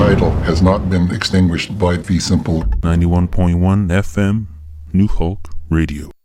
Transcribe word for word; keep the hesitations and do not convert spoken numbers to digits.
title has not been extinguished by Fee Simple. ninety-one point one F M, New Hope Radio.